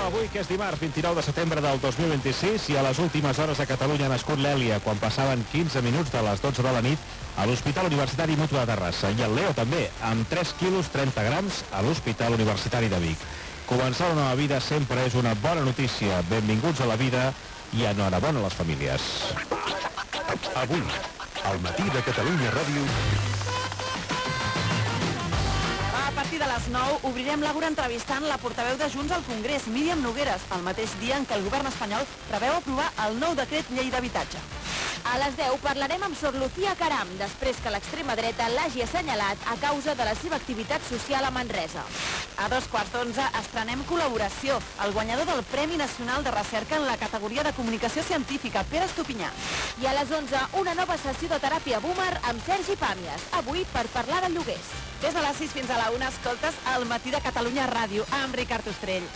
avui, que és dimarts 29 de setembre del 2026, i a les últimes hores a Catalunya ha nascut l'Èlia, quan passaven 15 minuts de les 12 de la nit a l'Hospital Universitari Mutu de Terrassa. I el Leo també, amb 3 quilos 30 grams a l'Hospital Universitari de Vic. Començar una nova vida sempre és una bona notícia. Benvinguts a la vida i enhorabona a les famílies. Avui, al matí de Catalunya Ràdio. A partir de les 9 obrirem l'Àgora entrevistant la portaveu de Junts al Congrés, Míriam Nogueres, el mateix dia en què el govern espanyol preveu aprovar el nou decret llei d'habitatge. A les 10 parlarem amb Sor Lucía Caram, després que l'extrema dreta l'hagi assenyalat a causa de la seva activitat social a Manresa. A 11:15 estrenem col·laboració, el guanyador del Premi Nacional de Recerca en la categoria de Comunicació Científica, Pere Estupinyà. I a les 11, una nova sessió de teràpia boomer amb Sergi Pàmies, avui per parlar de lloguers. Des de les 6 fins a la 1 escoltes El matí de Catalunya Ràdio amb Ricard Ostrell.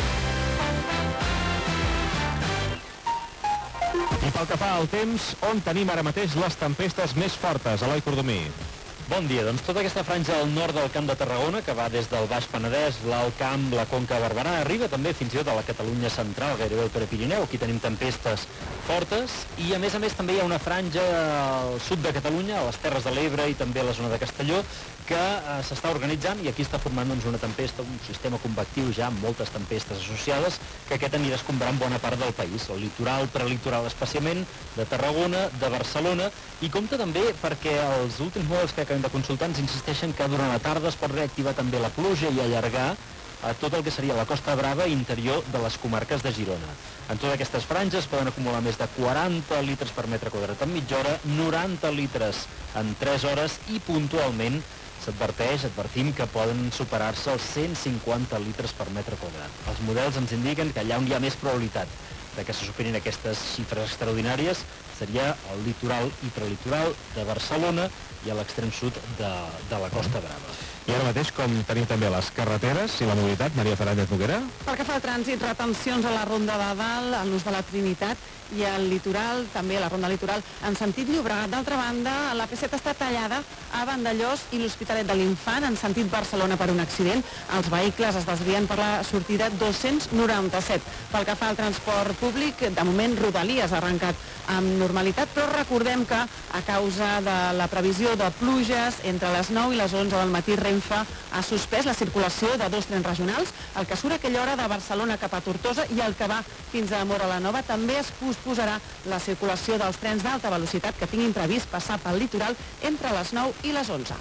I pel que fa al temps, on tenim ara mateix les tempestes més fortes? Eloi Cordomí. Bon dia, doncs tota aquesta franja al nord del Camp de Tarragona, que va des del Baix Penedès, l'Alt Camp, la Conca de Barberà, arriba també fins i tot a la Catalunya central, gairebé al Prepirineu. Aquí tenim tempestes fortes i a més també hi ha una franja al sud de Catalunya, a les Terres de l'Ebre i també a la zona de Castelló, que s'està organitzant i aquí està formant doncs, una tempesta, un sistema convectiu ja amb moltes tempestes associades, que aquest anirà escombrant bona part del país, el litoral, prelitoral especialment, de Tarragona, de Barcelona, i compta també perquè els últims models que acabem de consultar ens insisteixen que durant la tarda es pot reactivar també la pluja i allargar a tot el que seria la Costa Brava interior de les comarques de Girona. En totes aquestes franges poden acumular més de 40 litres per metre quadrat en mitja hora, 90 litres en 3 hores i puntualment advertim que poden superar-se els 150 litres per metre quadrat. Els models ens indiquen que allà on hi ha més probabilitat de que se superin aquestes xifres extraordinàries seria el litoral i prelitoral de Barcelona i a l'extrem sud de la Costa Brava. I ara mateix, com tenim també les carreteres i la mobilitat, Maria Fernández Noguera? Pel que fa al trànsit, retencions a la Ronda de Dalt, a l'ús de la Trinitat i al litoral, també a la Ronda Litoral, en sentit Llobregat. D'altra banda, la P7 està tallada a Vandellòs i l'Hospitalet de l'Infant, en sentit Barcelona, per un accident. Els vehicles es desvien per la sortida 297. Pel que fa al transport públic, de moment Rodalies ha arrencat amb normalitat, però recordem que a causa de la previsió de pluges entre les 9 i les 11 del matí, Renfe ha suspès la circulació de 2 trens regionals, el que surt a aquella hora de Barcelona cap a Tortosa i el que va fins a Móra la Nova. També es posposarà la circulació dels trens d'alta velocitat que tinguin previst passar pel litoral entre les 9 i les 11.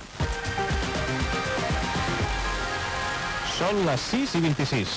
Són les 6:26.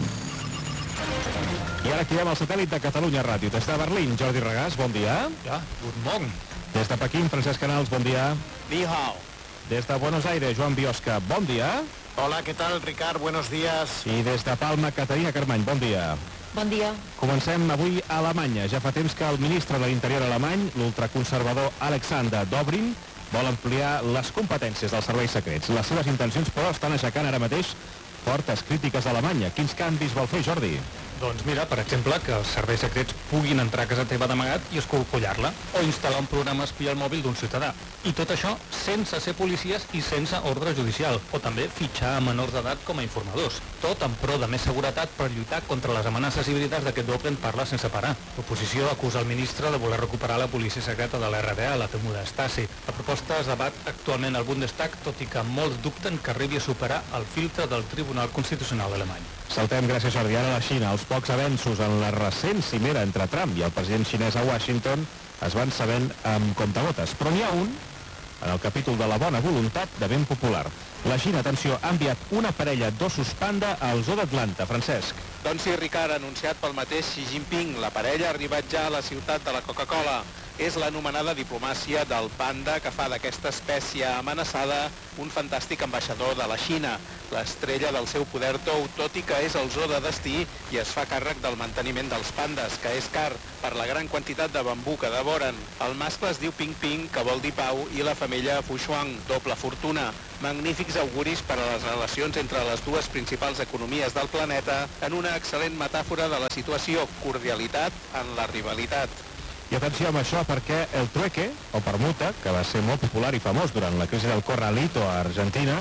I ara activem el satèl·lit de Catalunya Ràdio. Des de Berlín, Jordi Regàs, bon dia. Ja, good morning. Des de Pequín, Francesc Canals, bon dia. Ni hao. Des de Buenos Aires, Joan Biosca, bon dia. Hola, ¿qué tal, Ricard? Buenos días. I des de Palma, Caterina Carmany, bon dia. Bon dia. Comencem avui a Alemanya. Ja fa temps que el ministre de l'Interior alemany, l'ultraconservador Alexander Dobrindt, vol ampliar les competències dels serveis secrets. Les seves intencions, però, estan aixecant ara mateix fortes crítiques a Alemanya. Quins canvis vol fer, Jordi? Doncs mira, per exemple, que els serveis secrets puguin entrar a casa teva d'amagat i escorcollar-la, o instal·lar un programa espia al mòbil d'un ciutadà. I tot això sense ser policies i sense ordre judicial, o també fitxar a menors d'edat com a informadors. Tot en pro de més seguretat per lluitar contra les amenaces híbrides de què Dobrindt parla sense parar. L'oposició acusa el ministre de voler recuperar la policia secreta de l'RDA, la temuda Stasi. La proposta es debat actualment al Bundestag, tot i que molts dubten que arribi a superar el filtre del Tribunal Constitucional alemany. Saltem, gràcies Jordi, ara a la Xina. Els pocs avenços en la recent cimera entre Trump i el president xinès a Washington es van sabent amb comptagotes, però n'hi ha un en el capítol de la bona voluntat de ben popular. La Xina, atenció, ha enviat una parella d'ossos panda al zoo d'Atlanta. Francesc. Doncs sí, Ricard, anunciat pel mateix Xi Jinping. La parella ha arribat ja a la ciutat de la Coca-Cola. És l'anomenada diplomàcia del panda que fa d'aquesta espècie amenaçada un fantàstic ambaixador de la Xina, l'estrella del seu poder tou, tot i que és el zoo de destí i es fa càrrec del manteniment dels pandes, que és car per la gran quantitat de bambú que devoren. El mascle es diu Ping Ping, que vol dir pau, i la femella Fushuang, doble fortuna. Magnífics auguris per a les relacions entre les dues principals economies del planeta, en una excel·lent metàfora de la situació, cordialitat en la rivalitat. I atenció amb això perquè el trueque, o permuta, que va ser molt popular i famós durant la crisi del Corralito a Argentina,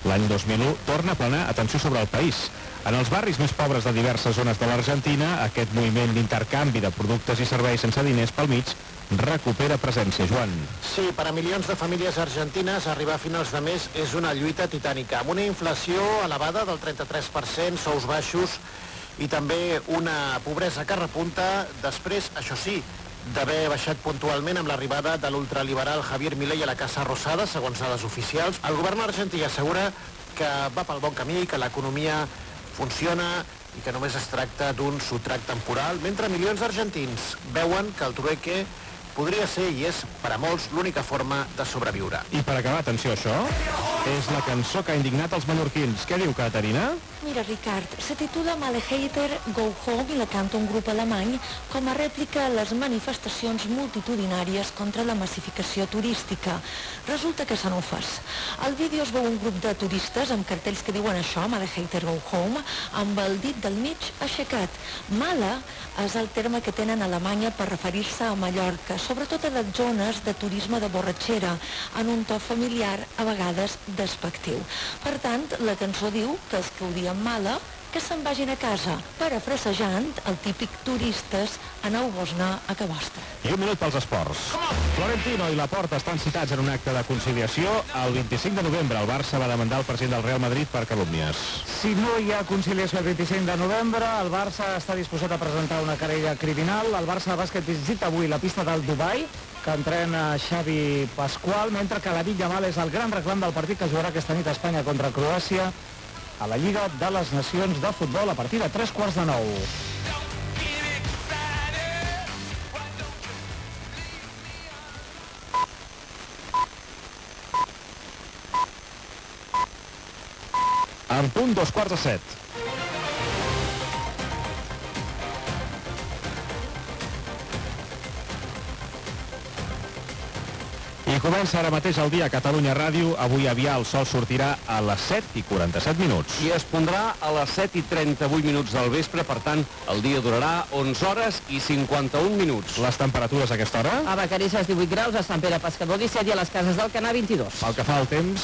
L'any 2001 torna a planar atenció sobre el país. En els barris més pobres de diverses zones de l'Argentina, aquest moviment d'intercanvi de productes i serveis sense diners pel mig recupera presència. Joan. Sí, per a milions de famílies argentines arribar a finals de mes és una lluita titànica, amb una inflació elevada del 33%, sous baixos i també una pobresa que repunta després, això sí, d'haver baixat puntualment amb l'arribada de l'ultraliberal Javier Milei a la Casa Rosada, segons dades oficials. El govern argentí assegura que va pel bon camí, que l'economia funciona i que només es tracta d'un sotrac temporal, mentre milions d'argentins veuen que el trueque podria ser i és, per a molts, l'única forma de sobreviure. I per acabar, atenció a això, és la cançó que ha indignat els menorquins. Què diu, Caterina? Mira, Ricard, se titula Maleheiter Go Home i la canta un grup alemany com a rèplica a les manifestacions multitudinàries contra la massificació turística. Resulta que se n'ofes. Al vídeo es veu un grup de turistes amb cartells que diuen això, Maleheiter Go Home, amb el dit del mig aixecat. Mala és el terme que tenen a Alemanya per referir-se a Mallorca, sobretot a les zones de turisme de borratxera, en un to familiar, a vegades despectiu. Per tant, la cançó diu que els que odien Mala, que se'n vagin a casa, parafrasejant el típic turistes, aneu-vos anar a ca vostra. I un minut pels esports. Florentino i Laporta estan citats en un acte de conciliació. El 25 de novembre el Barça va demandar el president del Real Madrid per calúmnies. Si no hi ha conciliació el 25 de novembre, el Barça està disposat a presentar una querella criminal. El Barça Bàsquet visita avui la pista del Dubai, que entrena Xavi Pasqual, mentre que la Yamal és el gran reclam del partit que jugarà aquesta nit a Espanya contra Croàcia a la Lliga de les Nacions de Futbol a partir de 8:45. En punt 6:45. I comença ara mateix el dia a Catalunya Ràdio. Avui aviat el sol sortirà a les 7:47. I es pondrà a les 7:38 del vespre, per tant, el dia durarà 11 hores i 51 minuts. Les temperatures a aquesta hora? A Vacarisses 18 graus, a Sant Pere Pescador 17 i a les Cases del Canà 22. Pel que fa al temps,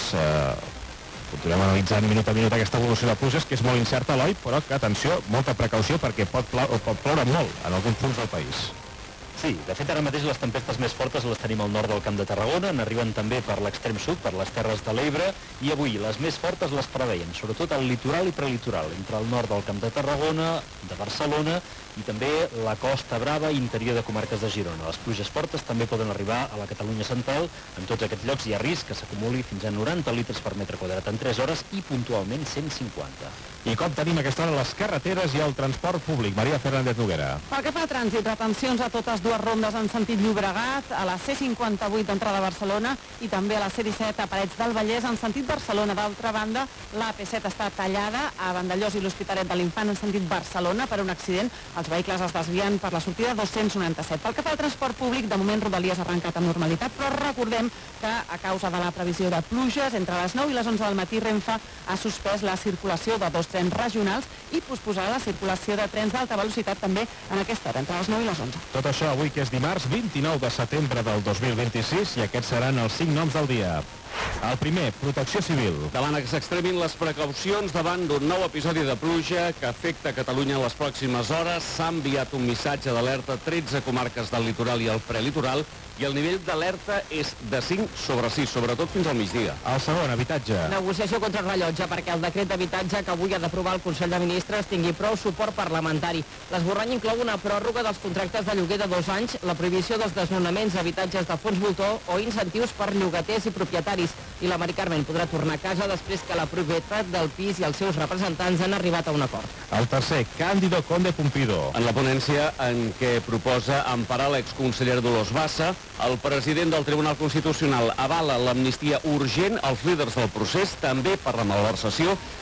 continuem analitzant minut a minut aquesta evolució de pluges, que és molt incerta, Eloi, però que, atenció, molta precaució, perquè pot ploure molt en alguns punts del país. Sí, de fet ara mateix les tempestes més fortes les tenim al nord del Camp de Tarragona, n'arriben també per l'extrem sud, per les Terres de l'Ebre, i avui les més fortes les preveiem, sobretot al litoral i prelitoral, entre el nord del Camp de Tarragona, de Barcelona, i també la Costa Brava i interior de comarques de Girona. Les pluges fortes també poden arribar a la Catalunya central. En tots aquests llocs hi ha risc que s'acumuli fins a 90 litres per metre quadrat en 3 hores i puntualment 150. I com tenim a aquesta hora les carreteres i el transport públic? Maria Fernández Noguera. Pel que fa a trànsit, retencions a totes dues rondes en sentit Llobregat, a la C58 d'entrada a Barcelona i també a la C17 a Parets del Vallès en sentit Barcelona. D'altra banda, la AP7 està tallada a Vandellòs i l'Hospitalet de l'Infant en sentit Barcelona per un accident. Els vehicles es desvien per la sortida 297. Pel que fa al transport públic, de moment Rodalies ha arrencat amb normalitat, però recordem que a causa de la previsió de pluges, entre les 9 i les 11 del matí Renfe ha suspès la circulació de 2 trens regionals i posposarà la circulació de trens d'alta velocitat també en aquesta hora, entre les 9 i les 11. Tot això avui, que és dimarts 29 de setembre del 2026, i aquests seran els 5 noms del dia. El primer, Protecció Civil. Davant que s'extremin les precaucions davant d'un nou episodi de pluja que afecta Catalunya en les pròximes hores, s'ha enviat un missatge d'alerta a 13 comarques del litoral i el prelitoral, i el nivell d'alerta és de 5 sobre 6, sobretot fins al migdia. El segon, habitatge. Negociació contra el rellotge perquè el decret d'habitatge que avui ha d'aprovar el Consell de Ministres tingui prou suport parlamentari. L'esborrany inclou una pròrroga dels contractes de lloguer de 2 anys, la prohibició dels desnonaments d'habitatges de fons voltor o incentius per llogaters i propietaris. I la Mari Carmen podrà tornar a casa després que la propietat del pis i els seus representants han arribat a un acord. El tercer, Cándido Conde Pumpido. En la ponència en què proposa emparar l'exconseller Dolors Bassa, el president del Tribunal Constitucional avala l'amnistia urgent als líders del procés, també per la malversació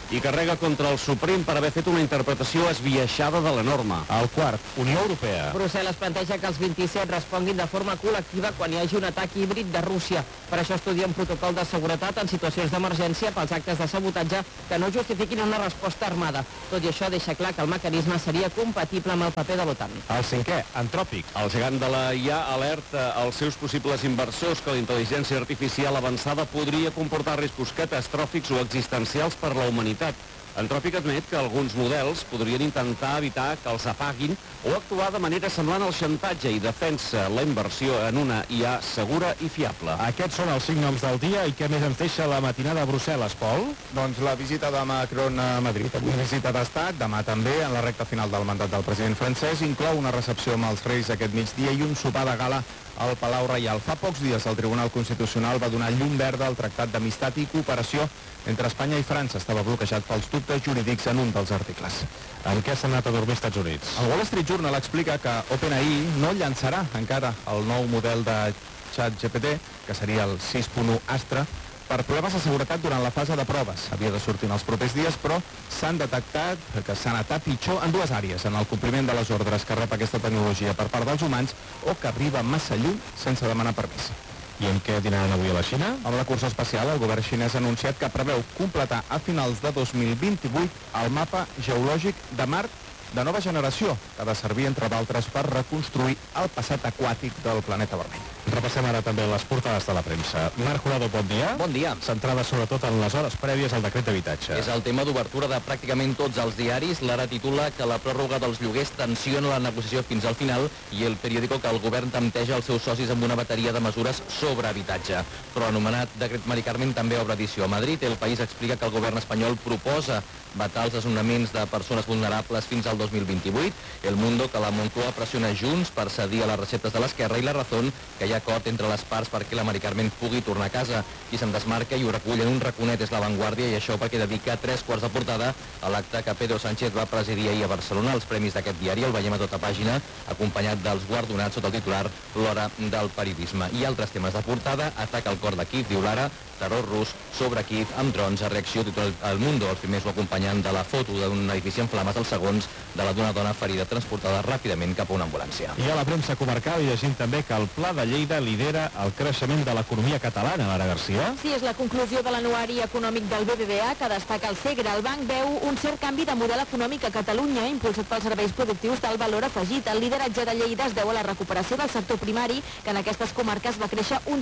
i carrega contra el Suprem per haver fet una interpretació esbiaixada de la norma. El quart, Unió Europea. Brussel·les planteja que els 27 responguin de forma col·lectiva quan hi hagi un atac híbrid de Rússia. Per això estudia un protocol de seguretat en situacions d'emergència pels actes de sabotatge que no justifiquin una resposta armada. Tot i això deixa clar que el mecanisme seria compatible amb el paper de l'OTAN. El cinquè, Antròpic. El gegant de la IA alerta als seus possibles inversors que la intel·ligència artificial avançada podria comportar riscos catastròfics o existencials per la humanitat. Antròpic admet que alguns models podrien intentar evitar que els apaguin o actuar de manera semblant al xantatge i defensa la inversió en una IA segura i fiable. Aquests són els 5 noms del dia i què més ens deixa la matinada a Brussel·les, Pol? Doncs la visita de Macron a Madrid. Avui visita d'estat, demà també, en la recta final del mandat del president francès, inclou una recepció amb els Reis aquest migdia i un sopar de gala al Palau Reial. Fa pocs dies el Tribunal Constitucional va donar llum verda al Tractat d'Amistat i Cooperació entre Espanya i França. Estava bloquejat pels dubtes jurídics en un dels articles. En què s'ha anat a dormir als Estats Units? El Wall Street Journal explica que OpenAI no llançarà encara el nou model de ChatGPT, que seria el 6.1 Astra, per problemes de seguretat durant la fase de proves. Havia de sortir en els propers dies, però s'han detectat que s'ha anat a pitjor en dues àrees, en el compliment de les ordres que rep aquesta tecnologia per part dels humans o que arriba massa lluny sense demanar permís. I en què dinaran avui a la Xina? Amb la cursa espacial, el govern xinès ha anunciat que preveu completar a finals de 2028 el mapa geològic de Mart de nova generació, que ha de servir, entre d'altres, per reconstruir el passat aquàtic del planeta vermell. Repassem ara també les portades de la premsa. Marc Jurado, bon dia. Bon dia. Centrada sobretot en les hores prèvies al decret d'habitatge. És el tema d'obertura de pràcticament tots els diaris. L'Ara titula que la pròrroga dels lloguers tensiona la negociació fins al final i el periòdico que el govern tempteja els seus socis amb una bateria de mesures sobre habitatge. Però anomenat decret Mari Carmen també obre edició a Madrid. El País explica que el govern espanyol proposa vetar els desnonaments de persones vulnerables fins al 2028. El Mundo que la Moncloa pressiona Junts per cedir a les receptes de l'esquerra i La Razón que hi ha acord entre les parts perquè la Mari Carmen pugui tornar a casa. Qui se'n desmarca i ho recull en un raconet és La Vanguardia, i això perquè dedica 3 quarts de portada a l'acte que Pedro Sánchez va presidir ahir a Barcelona. Els premis d'aquest diari el veiem a tota pàgina, acompanyat dels guardonats sota el titular L'hora del periodisme. I altres temes de portada: ataca al cor de Kíev, diu l'Ara, terror rus sobre Kíev amb drons, a reacció titular El Mundo. Els primers ho acompanyant de la foto d'un edifici en flames, els segons de la d'una dona ferida transportada ràpidament cap a una ambulància. I a la premsa comarcal llegim també que el Pla de Lleida lidera el creixement de l'economia catalana. Lara Garcia. Sí, és la conclusió de l'anuari econòmic del BBVA, que destaca el Segre. El banc veu un cert canvi de model econòmic a Catalunya, impulsat pels serveis productius del valor afegit. El lideratge de Lleida es deu a la recuperació del sector primari, que en aquestes comarques va créixer un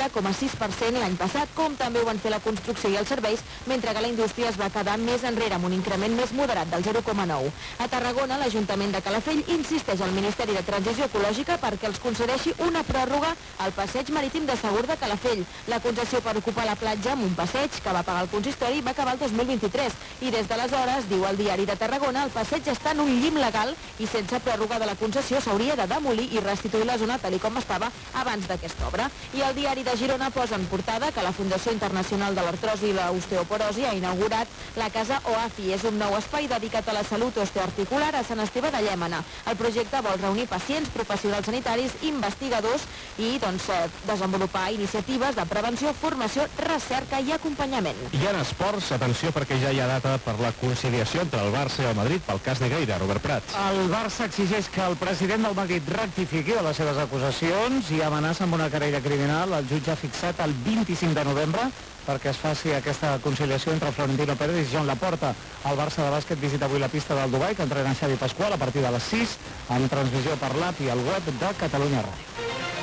13,6% l'any passat, com també ho van fer la construcció i els serveis, mentre que la indústria es va quedar més enrere amb un increment més moderat del 0,9. A Tarragona, l'Ajuntament de Calafell insisteix al Ministeri de Transició Ecològica perquè els concedeixi una pròrroga al passeig marítim de Segur de Calafell. La concessió per ocupar la platja amb un passeig que va pagar el consistori va acabar el 2023 i des d'aleshores, diu el Diari de Tarragona, el passeig està en un llim legal i sense pròrroga de la concessió s'hauria de demolir i restituir la zona tal com estava abans d'aquesta obra. I el Diari de Girona posa en portada que la Fundació Internacional de l'Artrosi i l'Osteoporosi ha inaugurat la Casa OAFI. És un nou espai dedicat a la salut osteoarticular a Sant Esteve de Llémena. El projecte vol reunir pacients, professionals sanitaris, investigadors i desenvolupar iniciatives de prevenció, formació, recerca i acompanyament. I en esports, atenció perquè ja hi ha data per la conciliació entre el Barça i el Madrid pel cas de Gueira. Robert Prats. El Barça exigeix que el president del Madrid rectifiqui de les seves acusacions i amenaça amb una querella criminal. El jutge ha fixat el 25 de novembre perquè es faci aquesta conciliació entre Florentino Pérez i Joan Laporta. El Barça de bàsquet visita avui la pista del Dubai, que entrena Xavi Pasqual a partir de les 6, amb transmissió per l'app i el web de Catalunya Ràdio.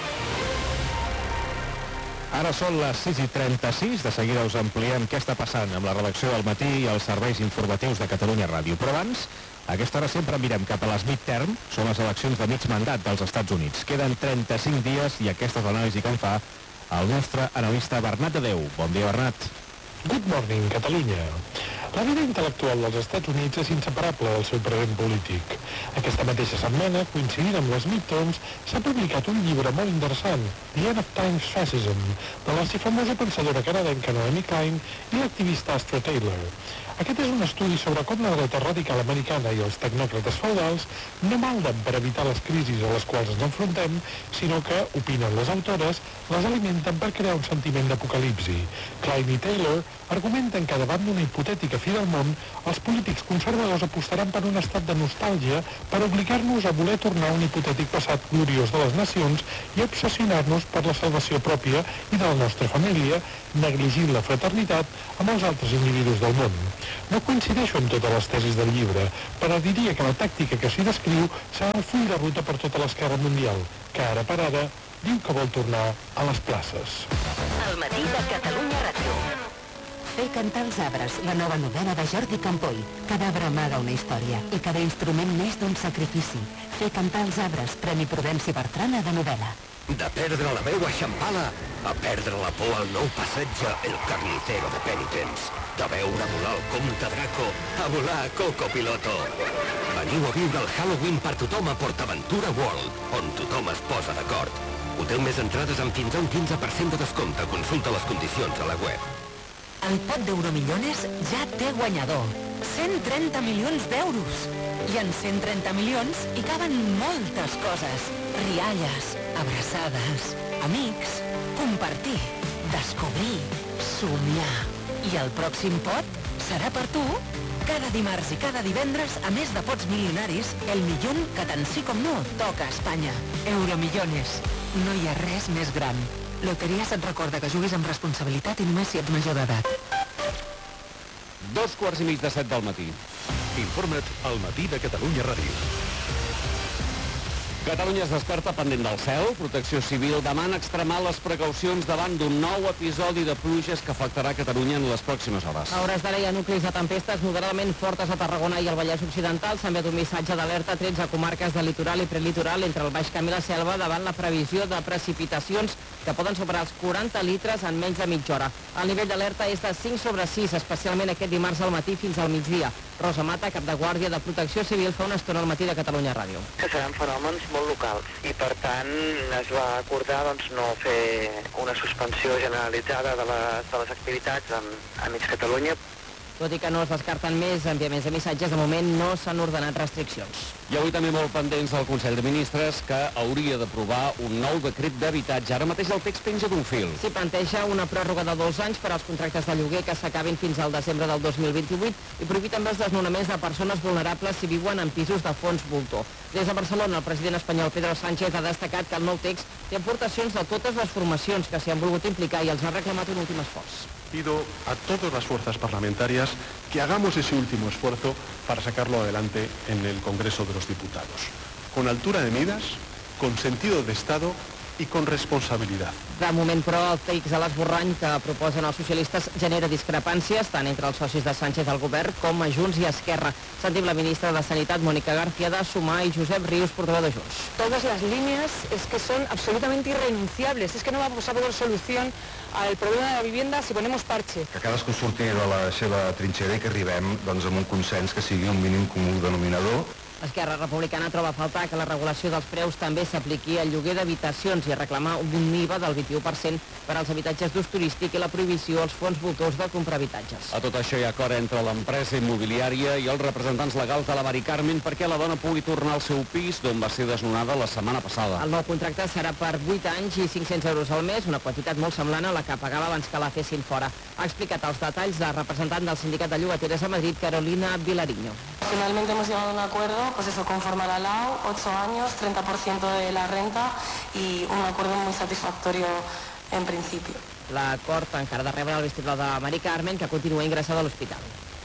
Ara són les 6:36, de seguida us ampliem què està passant amb la redacció del matí i els serveis informatius de Catalunya Ràdio. Però abans, a aquesta hora sempre mirem cap a les midterm, són les eleccions de mig mandat dels Estats Units. Queden 35 dies i aquesta és l'anàlisi que en fa el nostre analista Bernat de Déu. Bon dia, Bernat. Good morning, Catalunya. La vida intel·lectual dels Estats Units és inseparable del seu present polític. Aquesta mateixa setmana, coincidint amb les midterms, s'ha publicat un llibre molt interessant, The End of Times Fascism, de l'arxifamosa pensadora canadenca Naomi Klein i l'activista Astra Taylor. Aquest és un estudi sobre com la dreta radical americana i els tecnòcrates feudals no malden per evitar les crisis a les quals ens enfrontem, sinó que, opinen les autores, les alimenten per crear un sentiment d'apocalipsi. Klein i Taylor argumenten que davant d'una hipotètica fi del món, els polítics conservadors apostaran per un estat de nostàlgia per obligar-nos a voler tornar a un hipotètic passat gloriós de les nacions i obsessionar-nos per la salvació pròpia i de la nostra família, negligint la fraternitat amb els altres individus del món. No coincideixo amb totes les tesis del llibre, però diria que la tàctica que s'hi descriu serà el full de ruta per tota l'esquerra mundial, que ara per ara diu que vol tornar a les places. El matí de Catalunya Ràdio. Fer cantar els arbres, la nova novel·la de Jordi Campoy. Cada arbre amaga una història i cada instrument neix d'un sacrifici. Fer cantar els arbres, Premi Prudenci Bertrana de novel·la. De perdre la veu a Xampala a perdre la por al nou passatge El Carnicero de Penitents. De veure volar el comte Draco a volar a Coco Piloto. Veniu a viure el Halloween per tothom a PortAventura World, on tothom es posa d'acord. Hotel més entrades amb fins a un 15% de descompte. Consulta les condicions a la web. El pot d'Euromillones ja té guanyador. 130 milions d'euros. I en 130 milions hi caben moltes coses. Rialles, abraçades, amics, compartir, descobrir, somiar. I el pròxim pot serà per tu. Cada dimarts i cada divendres, a més de pots milionaris, el millón que tant sí com no toca a Espanya. Euromillones. No hi ha res més gran. Loteries et recorda que juguis amb responsabilitat i només si ets major d'edat. 2:45 del matí. Informa't al Matí de Catalunya Ràdio. Catalunya es desperta pendent del cel. Protecció Civil demana extremar les precaucions davant d'un nou episodi de pluges que afectarà Catalunya en les pròximes hores. A hores d'ara hi ha nuclis de tempestes moderadament fortes a Tarragona i al Vallès Occidental. S'ha enviat un missatge d'alerta a 13 comarques de litoral i prelitoral entre el Baix Camp i la Selva davant la previsió de precipitacions que poden superar els 40 litres en menys de mitja hora. El nivell d'alerta és de 5/6, especialment aquest dimarts al matí fins al migdia. Rosa Mata, cap de guàrdia de Protecció Civil, fa una estona al Matí de Catalunya Ràdio. Que seran fenòmens molt locals i per tant es va acordar no fer una suspensió generalitzada de les activitats a mig Catalunya. Tot i que no es descarten més enviaments de missatges, de moment no s'han ordenat restriccions. I avui també molt pendents del Consell de Ministres que hauria d'aprovar un nou decret d'habitatge. Ara mateix el text penja d'un fil. S'hi planteja una pròrroga de 2 anys per als contractes de lloguer que s'acabin fins al desembre del 2028 i prohibir també els desnonaments de persones vulnerables si viuen en pisos de fons voltor. Des de Barcelona, el president espanyol Pedro Sánchez ha destacat que el nou text té aportacions de totes les formacions que s'hi han volgut implicar i els ha reclamat un últim esforç. Pido a todas las fuerzas parlamentarias que hagamos ese último esfuerzo para sacarlo adelante en el Congreso de los Diputados, con altura de miras, con sentido de Estado i con responsabilitat. De moment, però, el text a l'esborrany que proposen els socialistes genera discrepàncies tant entre els socis de Sánchez al govern com a Junts i Esquerra. Sentim la ministra de Sanitat, Mónica García de Sumar, i Josep Rius, portaveu de Junts. Todas las líneas es que son absolutamente irrenunciables. Es que no vamos a poder solución al problema de la vivienda si ponemos parche. Que cadascú surti de la seva trinxera i que arribem amb un consens que sigui un mínim comú denominador. Esquerra Republicana troba a faltar que la regulació dels preus també s'apliqui al lloguer d'habitacions i reclamar un IVA del 21% per als habitatges d'ús turístic i la prohibició als fons voltors de comprar habitatges. A tot això hi ha acord entre l'empresa immobiliària i els representants legals de la Mari Carmen perquè la dona pugui tornar al seu pis d'on va ser desnonada la setmana passada. El nou contracte serà per 8 anys i 500 euros al mes, una quantitat molt semblant a la que pagava abans que la fessin fora. Ha explicat els detalls la representant del Sindicat de Llogateres a Madrid, Carolina Vilariño. Finalmente hemos llegado a un acuerdo, pues eso, conforme a la LAO, 8 años, 30% de la renta y un acuerdo muy satisfactorio en principio. L'acord encara de rebre el vistiplau de Mari Carmen, que continua ingressada a l'hospital.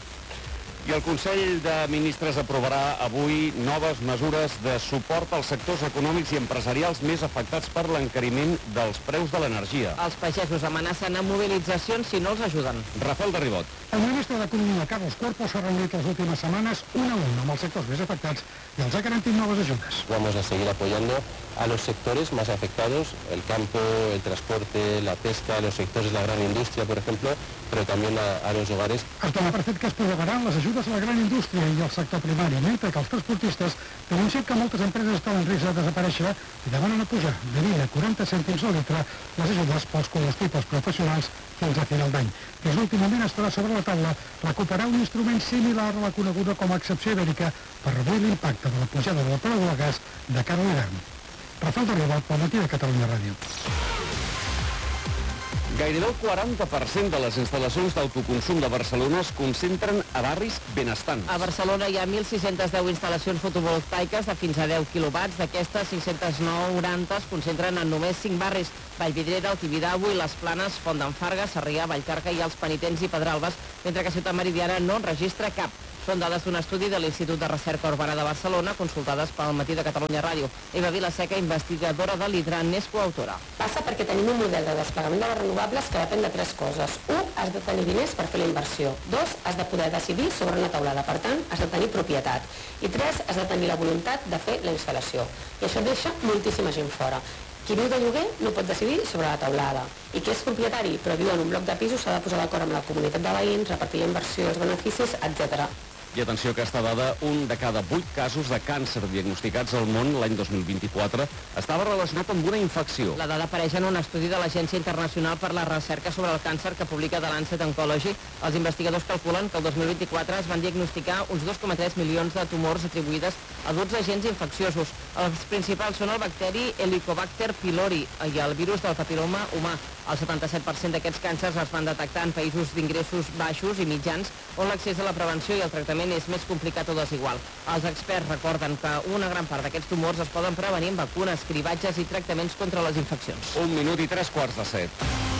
I el Consell de Ministres aprovarà avui noves mesures de suport als sectors econòmics i empresarials més afectats per l'encariment dels preus de l'energia. Els pagesos amenacen amb mobilitzacions si no els ajuden. Rafael de Ribot. El ministre d'Economia, Carlos Cuerpo, s'ha reunit les últimes setmanes un a un amb els sectors més afectats i els ha garantit noves ajudes. Vamos a seguir apoyando a los sectores más afectados, el campo, el transporte, la pesca, los sectores de la gran industria, por ejemplo, pero también a los hogares. Es dona per fet que es prorrogaran les ajudes caigudes a la gran indústria i al sector primari, mentre que els transportistes denuncien que moltes empreses estan en risc de desaparèixer i demanen a pujar de 20 a 40 cèntims al litre les ajudes pels combustibles professionals fins a final d'any. Des de l'últim moment estarà sobre la taula recuperar un instrument similar a la coneguda com a excepció ibèrica per reduir l'impacte de la pujada del preu del gas de cara a l'hivern. Rafael Darriba, pel matí de Catalunya Ràdio. Gairebé el 40% de les instal·lacions d'autoconsum de Barcelona es concentren a barris benestants. A Barcelona hi ha 1.610 instal·lacions fotovoltaiques de fins a 10 quilowatts. D'aquestes, 590 es concentren en només 5 barris: Vallvidrera, el Tibidabo i les Planes, Font d'en Farga, Sarrià, Vallcarca i els Penitents i Pedralbes, mentre que Ciutat Meridiana no en registra cap. Són dades d'un estudi de l'Institut de Recerca Urbana de Barcelona, consultades pel Matí de Catalunya Ràdio. Eva Vilaseca, investigadora de l'Hidran, n'és coautora. Passa perquè tenim un model de desplegament de les renovables que depèn de 3 coses. 1, has de tenir diners per fer la inversió. 2, has de poder decidir sobre una taulada, per tant, has de tenir propietat. I 3, has de tenir la voluntat de fer la instal·lació. I això deixa moltíssima gent fora. Qui viu de lloguer no pot decidir sobre la taulada. I qui és propietari però viu en un bloc de pisos s'ha de posar d'acord amb la comunitat de veïns, repartir la inversió, els beneficis, etc. I atenció a aquesta dada, un de cada 8 casos de càncer diagnosticats al món l'any 2024 estava relacionat amb una infecció. La dada apareix en un estudi de l'Agència Internacional per la Recerca sobre el Càncer que publica The Lancet Oncology. Els investigadors calculen que el 2024 es van diagnosticar uns 2,3 milions de tumors atribuïdes a 12 agents infecciosos. Els principals són el bacteri Helicobacter pylori i el virus del papiloma humà. El 77% d'aquests càncers es van detectar en països d'ingressos baixos i mitjans, on l'accés a la prevenció i el tractament és més complicat o desigual. Els experts recorden que una gran part d'aquests tumors es poden prevenir amb vacunes, cribatges i tractaments contra les infeccions. 1 minut i 3 quarts de 7.